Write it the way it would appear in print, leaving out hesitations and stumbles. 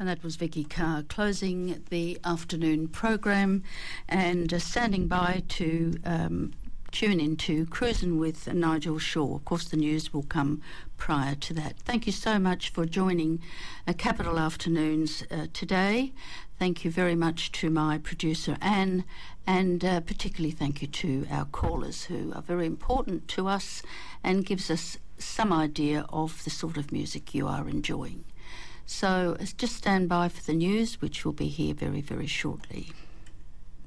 that was Vicky Carr closing the afternoon program and standing by to tune into Cruising with Nigel Shaw. Of course, the news will come prior to that. Thank you so much for joining Capital Afternoons today. Thank you very much to my producer, Anne, and particularly thank you to our callers who are very important to us and gives us some idea of the sort of music you are enjoying. So just stand by for the news, which will be here very, very shortly.